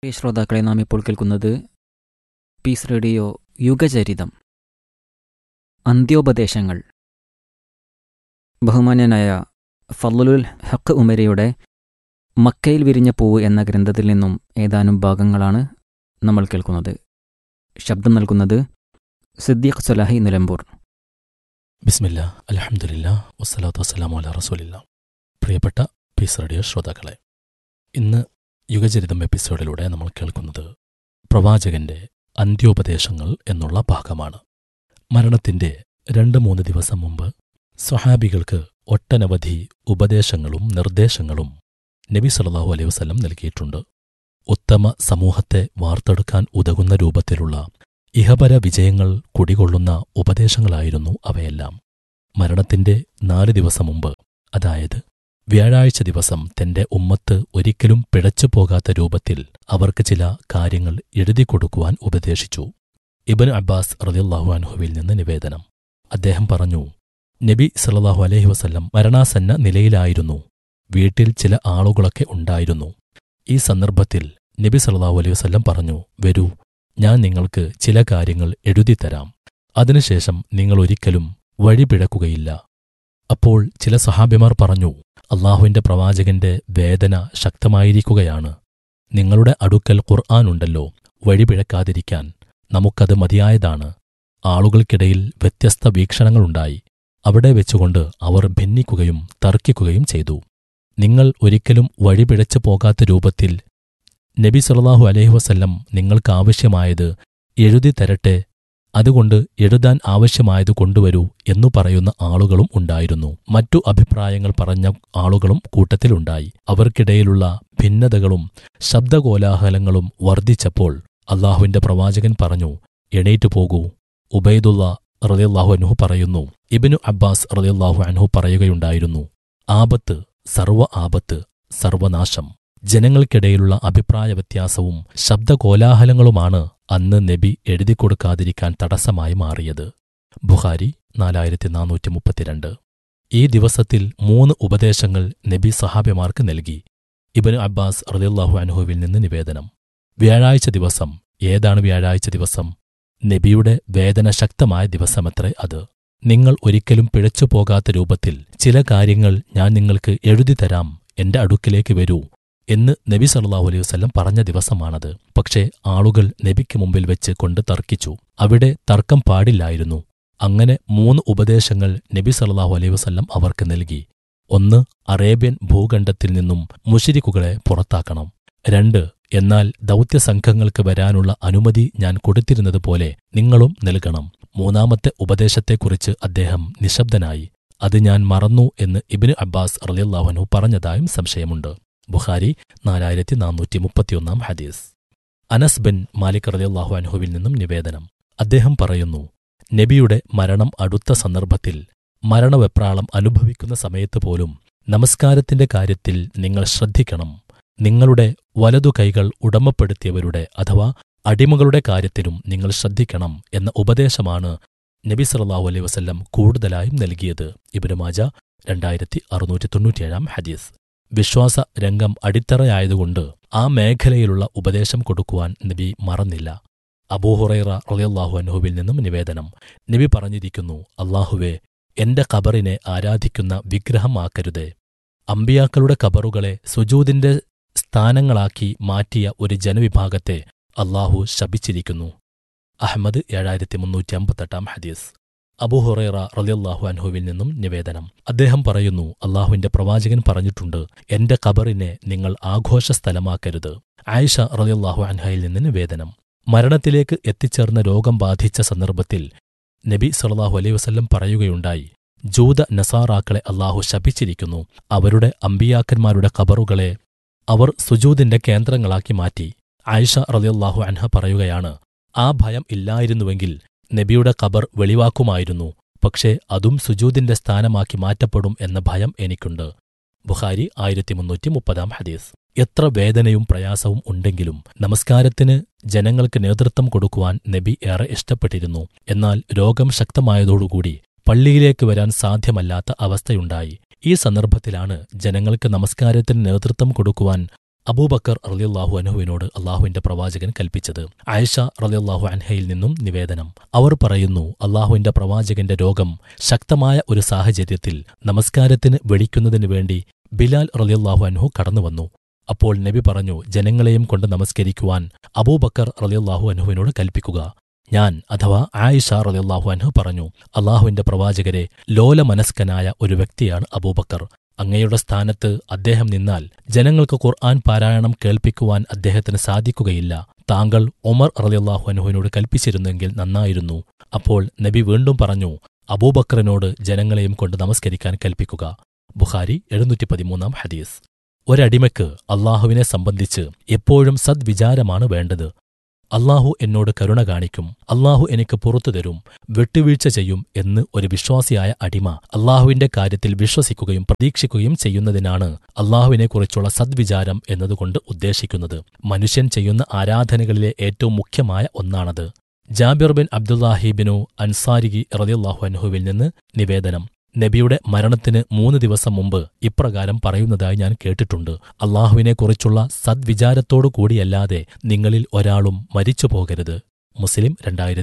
പ്രിയ ശ്രോതാക്കളെ, നാം ഇപ്പോൾ കേൾക്കുന്നത് പീസ് റേഡിയോ യുഗചരിതം അന്ത്യോപദേശങ്ങൾ. ബഹുമാന്യനായ ഫളുലുൽ ഹഖ് ഉമരിയുടെ മക്കയിൽ വിരിഞ്ഞ പൂവ് എന്ന ഗ്രന്ഥത്തിൽ നിന്നും ഏതാനും ഭാഗങ്ങളാണ് നമ്മൾ കേൾക്കുന്നത്. ശബ്ദം നൽകുന്നത് സിദ്ദീഖ് സലാഹി നിലമ്പൂർ. ബിസ്മില്ലാ, അൽഹംദുലില്ലാ, വസ്സലാത്തു വസ്സലാമു അലാ റസൂലില്ലാ. പ്രിയപ്പെട്ട പീസ് റേഡിയോ ശ്രോതാക്കളെ, ഇന്ന് യുഗചരിതം എപ്പിസോഡിലൂടെ നമ്മൾ കേൾക്കുന്നത് പ്രവാചകന്റെ അന്ത്യോപദേശങ്ങൾ എന്നുള്ള ഭാഗമാണ്. മരണത്തിന്റെ 2-3 ദിവസം മുമ്പ് സ്വഹാബികൾക്ക് ഒട്ടനവധി ഉപദേശങ്ങളും നിർദ്ദേശങ്ങളും നബി സല്ലല്ലാഹു അലൈഹി വസല്ലം നൽകിയിട്ടുണ്ട്. ഉത്തമ സമൂഹത്തെ വാർത്തെടുക്കാൻ ഉതകുന്ന രൂപത്തിലുള്ള ഇഹപര വിജയങ്ങൾ കുടികൊള്ളുന്ന ഉപദേശങ്ങളായിരുന്നു അവയെല്ലാം. മരണത്തിന്റെ 4 ദിവസം മുമ്പ്, അതായത് വ്യാഴാഴ്ച ദിവസം, തന്റെ ഉമ്മത്ത് ഒരിക്കലും പിഴച്ചു പോകാത്ത രൂപത്തിൽ അവർക്ക് ചില കാര്യങ്ങൾ എഴുതിക്കൊടുക്കുവാൻ ഉപദേശിച്ചു. ഇബ്നു അബ്ബാസ് റളിയല്ലാഹു അൻഹുവിൽ നിന്ന് നിവേദനം. അദ്ദേഹം പറഞ്ഞു, നബി സല്ലല്ലാഹു അലൈഹി വസല്ലം മരണാസന്ന നിലയിലായിരുന്നു. വീട്ടിൽ ചില ആളുകളൊക്കെ ഉണ്ടായിരുന്നു. ഈ സന്ദർഭത്തിൽ നബി സല്ലല്ലാഹു അലൈഹി വസല്ലം പറഞ്ഞു, വരൂ, ഞാൻ നിങ്ങൾക്ക് ചില കാര്യങ്ങൾ എഴുതിത്തരാം. അതിനുശേഷം നിങ്ങൾ ഒരിക്കലും വഴിപിഴക്കുകയില്ല. അപ്പോൾ ചില സഹാബിമാർ പറഞ്ഞു, അള്ളാഹുവിന്റെ പ്രവാചകന്റെ വേദന ശക്തമായിരിക്കുകയാണ്. നിങ്ങളുടെ അടുക്കൽ ഖുർആനുണ്ടല്ലോ, വഴിപിഴക്കാതിരിക്കാൻ. നമുക്കത് മതിയായതാണ്. ആളുകൾക്കിടയിൽ വ്യത്യസ്ത വീക്ഷണങ്ങളുണ്ടായി. അവിടെ വെച്ചുകൊണ്ട് അവർ ഭിന്നിക്കുകയും തർക്കിക്കുകയും ചെയ്തു. നിങ്ങൾ ഒരിക്കലും വഴിപിഴച്ചു പോകാത്ത രൂപത്തിൽ നബി സല്ലല്ലാഹു അലൈഹി വസല്ലം നിങ്ങൾക്കാവശ്യമായത് എഴുതി തരട്ടെ, അതുകൊണ്ട് എഴുതാൻ ആവശ്യമായത് കൊണ്ടുവരൂ എന്നു പറയുന്ന ആളുകളും ഉണ്ടായിരുന്നു. മറ്റു അഭിപ്രായങ്ങൾ പറഞ്ഞ ആളുകളും കൂട്ടത്തിലുണ്ടായി. അവർക്കിടയിലുള്ള ഭിന്നതകളും ശബ്ദകോലാഹലങ്ങളും വർദ്ധിച്ചപ്പോൾ അള്ളാഹുവിന്റെ പ്രവാചകൻ പറഞ്ഞു, എണീറ്റു പോകൂ. ഉബൈദുള്ള റളിയല്ലാഹു അൻഹു പറയുന്നു, ഇബ്നു അബ്ബാസ് റളിയല്ലാഹു അൻഹു പറയുകയുണ്ടായിരുന്നു, ആപത്ത്, സർവ്വ സർവനാശം. ജനങ്ങൾക്കിടയിലുള്ള അഭിപ്രായ വ്യത്യാസവും ശബ്ദകോലാഹലങ്ങളുമാണ് അന്ന് നബി എഴുതിക്കൊടുക്കാതിരിക്കാൻ തടസ്സമായി മാറിയത്. ബുഖാരി 4432. ഈ ദിവസത്തിൽ 3 ഉപദേശങ്ങൾ നബി സഹാബിമാർക്ക് നൽകി. ഇബ്നു അബ്ബാസ് റളിയല്ലാഹു അൻഹുവിൽ നിന്ന് നിവേദനം. വ്യാഴാഴ്ച ദിവസം. ഏതാണ് വ്യാഴാഴ്ച ദിവസം? നബിയുടെ വേദന ശക്തമായ ദിവസമത്രേ അത്. നിങ്ങൾ ഒരിക്കലും പിഴച്ചു പോകാത്ത രൂപത്തിൽ ചില കാര്യങ്ങൾ ഞാൻ നിങ്ങൾക്ക് എഴുതിത്തരാം, എന്റെ അടുക്കിലേക്ക് വരൂ എന്ന് നബി സല്ലല്ലാഹു അലൈഹി വസല്ലം പറഞ്ഞ ദിവസമാണത്. പക്ഷേ ആളുകൾ നബിക്ക് മുമ്പിൽ വെച്ച് കൊണ്ട് തർക്കിച്ചു. അവിടെ തർക്കം പാടില്ലായിരുന്നു. അങ്ങനെ 3 ഉപദേശങ്ങൾ നബി സല്ലല്ലാഹു അലൈഹി വസല്ലം അവർക്ക് നൽകി. 1. അറേബ്യൻ ഭൂഖണ്ഡത്തിൽ നിന്നും മുശ്രിക്കുകളെ പുറത്താക്കണം. 2. എന്നാൽ ദൗത്യസംഘങ്ങൾക്ക് വരാനുള്ള അനുമതി ഞാൻ കൊടുത്തിരുന്നതുപോലെ നിങ്ങളും നൽകണം. 3-ാമത്തെ ഉപദേശത്തെക്കുറിച്ച് അദ്ദേഹം നിശബ്ദനായി. അത് ഞാൻ മറന്നു എന്ന് ഇബ്നു അബ്ബാസ് റളിയല്ലാഹു അൻഹു പറഞ്ഞതായും സംശയമുണ്ട്. ബുഖാരി 4431 ഹദീസ്. അനസ് ബിൻ മാലിക് റളിയല്ലാഹു അൻഹുവിൽ നിന്നും നിവേദനം. അദ്ദേഹം പറയുന്നു, നബിയുടെ മരണം അടുത്ത സന്ദർഭത്തിൽ, മരണവെപ്രാളം അനുഭവിക്കുന്ന സമയത്ത് പോലും നമസ്കാരത്തിന്റെ കാര്യത്തിൽ നിങ്ങൾ ശ്രദ്ധിക്കണം. നിങ്ങളുടെ വലതു കൈകൾ ഉടമപ്പെടുത്തിയവരുടെ അഥവാ അടിമകളുടെ കാര്യത്തിലും നിങ്ങൾ ശ്രദ്ധിക്കണം എന്ന ഉപദേശമാണ് നബി സല്ലല്ലാഹു അലൈഹി വസല്ലം കൂടുതലായും നൽകിയത്. ഇബ്നു മാജ 2697 ഹദീസ്. വിശ്വാസ രംഗം അടിത്തറയായതുകൊണ്ട് ആ മേഖലയിലുള്ള ഉപദേശം കൊടുക്കുവാൻ നബി മറന്നില്ല. അബൂ ഹുറൈറ റളിയല്ലാഹു അൻഹുവിൽ നിന്നും നിവേദനം. നബി പറഞ്ഞിരിക്കുന്നു, അല്ലാഹുവേ, എന്റെ ഖബറിനെ ആരാധിക്കുന്ന വിഗ്രഹമാക്കരുതേ. അമ്പിയാക്കളുടെ ഖബറുകളെ സുജൂദിന്റെ സ്ഥാനങ്ങളാക്കി മാറ്റിയ ഒരു ജനവിഭാഗത്തെ അല്ലാഹു ശപിച്ചിരിക്കുന്നു. അഹ്മദ് 7358 ഹദീസ്. അബൂ ഹുറൈറ റളിയല്ലാഹു അൻഹുവിൽ നിന്നും നിവേദനം. അദ്ദേഹം പറയുന്നു, അല്ലാഹുവിന്റെ പ്രവാചകൻ പറഞ്ഞിട്ടുണ്ട്, എന്റെ ഖബറിനെ നിങ്ങൾ ആഘോഷസ്ഥലമാക്കരുത്. ആയിഷ റളിയല്ലാഹു അൻഹയിൽ നിന്ന് നിവേദനം. മരണത്തിലേക്ക് എത്തിച്ചേർന്ന രോഗം ബാധിച്ച സന്ദർഭത്തിൽ നബി സല്ലല്ലാഹു അലൈഹി വസല്ലം പറയുകയുണ്ടായി, ജൂത നസാറാക്കളെ അല്ലാഹു ശപിച്ചിരിക്കുന്നു. അവരുടെ അമ്പിയാക്കന്മാരുടെ ഖബറുകളെ അവർ സുജൂദിന്റെ കേന്ദ്രങ്ങളാക്കി മാറ്റി. ആയിഷ റളിയല്ലാഹു അൻഹ പറയുകയാണ്, ആ ഭയം ഇല്ലായിരുന്നുവെങ്കിൽ നബിയുടെ ഖബർ വെളിവാക്കുമായിരുന്നു. പക്ഷേ അതും സുജൂദിന്റെ സ്ഥാനമാക്കി മാറ്റപ്പെടും എന്ന ഭയം എനിക്കുണ്ട്. ബുഖാരി 1330 ഹദീസ്. എത്ര വേദനയും പ്രയാസവും ഉണ്ടെങ്കിലും നമസ്കാരത്തിന് ജനങ്ങൾക്ക് നേതൃത്വം കൊടുക്കുവാൻ നബി ഏറെ ഇഷ്ടപ്പെട്ടിരുന്നു. എന്നാൽ രോഗം ശക്തമായതോടുകൂടി പള്ളിയിലേക്ക് വരാൻ സാധ്യമല്ലാത്ത അവസ്ഥയുണ്ടായി. ഈ സന്ദർഭത്തിലാണ് ജനങ്ങൾക്ക് നമസ്കാരത്തിന് നേതൃത്വം കൊടുക്കുവാൻ അബൂബക്കർ റളിയല്ലാഹു അൻഹുവിനോട് അള്ളാഹുവിന്റെ പ്രവാചകൻ കൽപ്പിച്ചത്. ആയിഷ റളിയല്ലാഹു അൻഹയിൽ നിന്നും നിവേദനം. അവർ പറയുന്നു, അള്ളാഹുവിന്റെ പ്രവാചകന്റെ രോഗം ശക്തമായ ഒരു സാഹചര്യത്തിൽ നമസ്കാരത്തിന് വിളിക്കുന്നതിനു വേണ്ടി ബിലാൽ റളിയല്ലാഹു അൻഹു കടന്നുവന്നു. അപ്പോൾ നബി പറഞ്ഞു, ജനങ്ങളെയും കൊണ്ട് നമസ്കരിക്കുവാൻ അബൂബക്കർ റളിയല്ലാഹു അൻഹുവിനോട് കൽപ്പിക്കുക. ഞാൻ അഥവാ ആയിഷ റളിയല്ലാഹു അൻഹു പറഞ്ഞു, അള്ളാഹുവിന്റെ പ്രവാചകരെ, ലോലമനസ്കനായ ഒരു വ്യക്തിയാണ് അബൂബക്കർ. അങ്ങയുടെ സ്ഥാനത്ത് അദ്ദേഹം നിന്നാൽ ജനങ്ങൾക്ക് ഖുർആൻ പാരായണം കേൾപ്പിക്കുവാൻ അദ്ദേഹത്തിന് സാധിക്കുകയില്ല. താങ്കൾ ഉമർ റളിയല്ലാഹു അൻഹുവിനോട് കൽപ്പിച്ചിരുന്നെങ്കിൽ നന്നായിരുന്നു. അപ്പോൾ നബി വീണ്ടും പറഞ്ഞു, അബൂബക്കറിനോട് ജനങ്ങളെയും കൊണ്ട് നമസ്കരിക്കാൻ കൽപ്പിക്കുക. ബുഖാരി 713 ഹദീസ്. ഒരടിമയ്ക്ക് അള്ളാഹുവിനെ സംബന്ധിച്ച് എപ്പോഴും സദ്വിചാരമാണ് വേണ്ടത്. അള്ളാഹു എന്നോട് കരുണ കാണിക്കും, അള്ളാഹു എനിക്ക് പുറത്തു തരും, വിട്ടുവീഴ്ച ചെയ്യും എന്ന് ഒരു വിശ്വാസിയായ അടിമ അള്ളാഹുവിന്റെ കാര്യത്തിൽ വിശ്വസിക്കുകയും പ്രതീക്ഷിക്കുകയും ചെയ്യുന്നതിനാണ് അള്ളാഹുവിനെക്കുറിച്ചുള്ള സദ്വിചാരം എന്നതുകൊണ്ട് ഉദ്ദേശിക്കുന്നത്. മനുഷ്യൻ ചെയ്യുന്ന ആരാധനകളിലെ ഏറ്റവും മുഖ്യമായ ഒന്നാണത്. ജാബിർ ബിൻ അബ്ദുല്ലാഹിബിനു അൻസാരി റളിയല്ലാഹു അൻഹുവിൽ നിന്ന് നിവേദനം. നബിയുടെ മരണത്തിന് 3 ദിവസം മുമ്പ് ഇപ്രകാരം പറയുന്നതായി ഞാൻ കേട്ടിട്ടുണ്ട്: അള്ളാഹുവിനെക്കുറിച്ചുള്ള സദ്വിചാരത്തോടു കൂടിയല്ലാതെ നിങ്ങളിൽ ഒരാളും മരിച്ചു പോകരുത്. മുസ്ലിം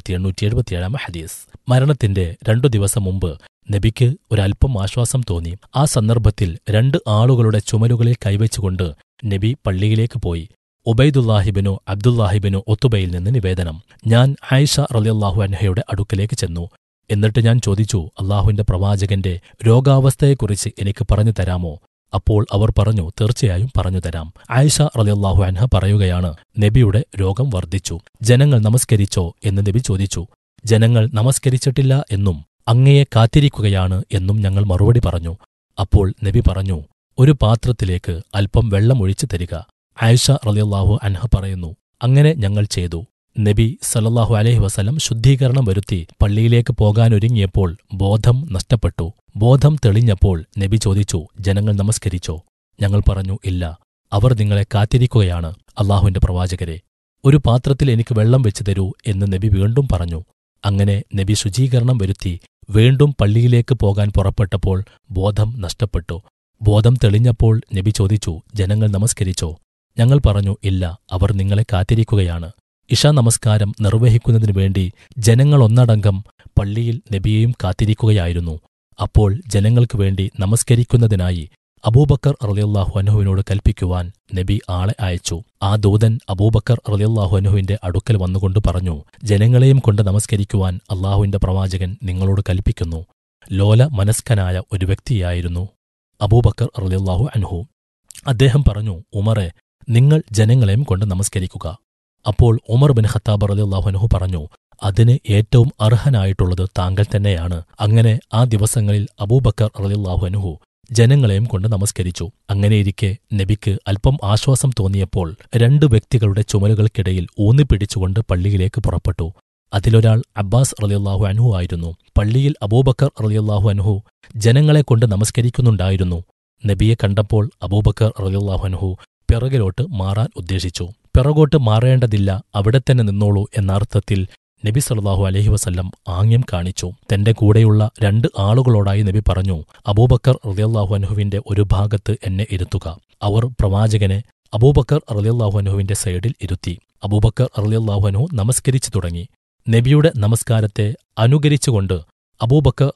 2877 ഹദീസ്. മരണത്തിന്റെ 2 ദിവസം മുമ്പ് നബിക്ക് ഒരൽപ്പം ആശ്വാസം തോന്നി. ആ സന്ദർഭത്തിൽ 2 ആളുകളുടെ ചുമലുകളിൽ കൈവച്ചുകൊണ്ട് നബി പള്ളിയിലേക്ക് പോയി. ഉബൈദുല്ലാഹിബിനു അബ്ദുല്ലാഹിബിനു ഒത്തുബയിൽ നിന്ന് നിവേദനം. ഞാൻ ആയിഷ റളിയല്ലാഹു അൻഹയുടെ അടുക്കലേക്ക് ചെന്നു. എന്നിട്ട് ഞാൻ ചോദിച്ചു, അള്ളാഹുവിന്റെ പ്രവാചകന്റെ രോഗാവസ്ഥയെക്കുറിച്ച് എനിക്ക് പറഞ്ഞു തരാമോ? അപ്പോൾ അവർ പറഞ്ഞു, തീർച്ചയായും പറഞ്ഞു തരാം. ആയിഷ റളിയല്ലാഹു അൻഹ പറയുകയാണ്, നബിയുടെ രോഗം വർദ്ധിച്ചു. ജനങ്ങൾ നമസ്കരിച്ചോ എന്ന് നബി ചോദിച്ചു. ജനങ്ങൾ നമസ്കരിച്ചിട്ടില്ല എന്നും അങ്ങയെ കാത്തിരിക്കുകയാണ് എന്നും ഞങ്ങൾ മറുപടി പറഞ്ഞു. അപ്പോൾ നബി പറഞ്ഞു, ഒരു പാത്രത്തിലേക്ക് അല്പം വെള്ളം ഒഴിച്ചു തരിക. ആയിഷ റളിയല്ലാഹു അൻഹ പറയുന്നു, അങ്ങനെ ഞങ്ങൾ ചെയ്തു. നബി സല്ലല്ലാഹു അലൈഹി വസല്ലം ശുദ്ധീകരണം വരുത്തി പള്ളിയിലേക്ക് പോകാനൊരുങ്ങിയപ്പോൾ ബോധം നഷ്ടപ്പെട്ടു. ബോധം തെളിഞ്ഞപ്പോൾ നബി ചോദിച്ചു, ജനങ്ങൾ നമസ്കരിച്ചോ? ഞങ്ങൾ പറഞ്ഞു, ഇല്ല, അവർ നിങ്ങളെ കാത്തിരിക്കുകയാണ് അള്ളാഹുവിന്റെ പ്രവാചകരെ. ഒരു പാത്രത്തിൽ എനിക്ക് വെള്ളം വെച്ചു തരൂ എന്ന് നബി വീണ്ടും പറഞ്ഞു. അങ്ങനെ നബി ശുചീകരണം വരുത്തി വീണ്ടും പള്ളിയിലേക്ക് പോകാൻ പുറപ്പെട്ടപ്പോൾ ബോധം നഷ്ടപ്പെട്ടു. ബോധം തെളിഞ്ഞപ്പോൾ നബി ചോദിച്ചു, ജനങ്ങൾ നമസ്കരിച്ചോ? ഞങ്ങൾ പറഞ്ഞു, ഇല്ല, അവർ നിങ്ങളെ കാത്തിരിക്കുകയാണ്. ഇശ നമസ്കാരം നിർവഹിക്കുന്നതിനു വേണ്ടി ജനങ്ങളൊന്നടങ്കം പള്ളിയിൽ നബിയെയും കാത്തിരിക്കുകയായിരുന്നു. അപ്പോൾ ജനങ്ങൾക്കു വേണ്ടി നമസ്കരിക്കുന്നതിനായി അബൂബക്കർ റളിയല്ലാഹു അൻഹുവിനോട് കൽപ്പിക്കുവാൻ നബി ആളെ അയച്ചു. ആ ദൂതൻ അബൂബക്കർ റളിയല്ലാഹു അൻഹുവിന്റെ അടുക്കൽ വന്നുകൊണ്ട് പറഞ്ഞു, ജനങ്ങളെയും കൊണ്ട് നമസ്കരിക്കുവാൻ അള്ളാഹുവിന്റെ പ്രവാചകൻ നിങ്ങളോട് കൽപ്പിക്കുന്നു. ലോല മനസ്കനായ ഒരു വ്യക്തിയായിരുന്നു അബൂബക്കർ റളിയല്ലാഹു അൻഹു. അദ്ദേഹം പറഞ്ഞു, ഉമറെ, നിങ്ങൾ ജനങ്ങളെയും കൊണ്ട് നമസ്കരിക്കുക. അപ്പോൾ ഉമർ ബിൻ ഖത്താബ് റളിയല്ലാഹു അൻഹു പറഞ്ഞു, അതിന് ഏറ്റവും അർഹനായിട്ടുള്ളത് താങ്കൾ തന്നെയാണ്. അങ്ങനെ ആ ദിവസങ്ങളിൽ അബൂബക്കർ റളിയല്ലാഹു അൻഹു ജനങ്ങളെയും കൊണ്ട് നമസ്കരിച്ചു. അങ്ങനെയിരിക്കെ നബിക്ക് അല്പം ആശ്വാസം തോന്നിയപ്പോൾ 2 വ്യക്തികളുടെ ചുമലുകൾക്കിടയിൽ ഊന്നിപ്പിടിച്ചുകൊണ്ട് പള്ളിയിലേക്ക് പുറപ്പെട്ടു. അതിലൊരാൾ അബ്ബാസ് റളിയല്ലാഹു അൻഹു ആയിരുന്നു. പള്ളിയിൽ അബൂബക്കർ റളിയല്ലാഹു അൻഹു ജനങ്ങളെ കൊണ്ട് നമസ്കരിക്കുന്നുണ്ടായിരുന്നു. നബിയെ കണ്ടപ്പോൾ അബൂബക്കർ റളിയല്ലാഹു അൻഹു പിറകിലോട്ട് മാറാൻ ഉദ്ദേശിച്ചു. പിറകോട്ട് മാറേണ്ടതില്ല, അവിടെ തന്നെ നിന്നോളൂ എന്നർത്ഥത്തിൽ നബി സല്ലല്ലാഹു അലൈഹി വസല്ലം ആംഗ്യം കാണിച്ചു. തന്റെ കൂടെയുള്ള 2 ആളുകളോടായി നബി പറഞ്ഞു, അബൂബക്കർ റളിയല്ലാഹു അൻഹുവിന്റെ ഒരു ഭാഗത്ത് എന്നെ ഇരുത്തുക. അവർ പ്രവാചകനെ അബൂബക്കർ റളിയല്ലാഹു അൻഹുവിന്റെ സൈഡിൽ ഇരുത്തി. അബൂബക്കർ റളിയല്ലാഹു അൻഹു നമസ്കരിച്ചു തുടങ്ങി. നബിയുടെ നമസ്കാരത്തെ അനുകരിച്ചുകൊണ്ട് അബൂബക്കർ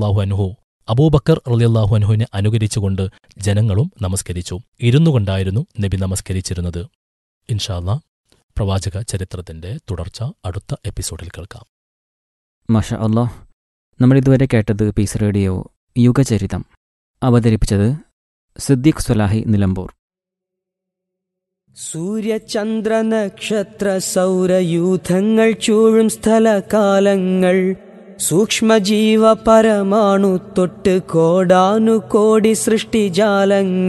റളിയല്ലാഹു അൻഹുവിനെ അനുകരിച്ചുകൊണ്ട് ജനങ്ങളും നമസ്കരിച്ചു. ഇരുന്നുകൊണ്ടായിരുന്നു നബി നമസ്കരിച്ചിരുന്നത്. ഇൻഷാ അല്ലാഹ് പ്രവാചക ചരിത്രത്തിന്റെ തുടർച്ച അടുത്ത എപ്പിസോഡിൽ കേൾക്കാം. മാഷാ അല്ലാഹ്. നമ്മളിതുവരെ കേട്ടത് പീസ് റേഡിയോ യുഗചരിതം. അവതരിപ്പിച്ചത് സിദ്ദീഖ് സ്വലാഹി നിലമ്പൂർ. സൂര്യചന്ദ്ര നക്ഷത്ര സൗരയൂഥങ്ങൾ ചൂഴും സ്ഥലകാലങ്ങൾ, സൂക്ഷ്മജീവ പരമാണു തൊട്ട് കോടാനുകോടി സൃഷ്ടിജാലങ്ങൾ.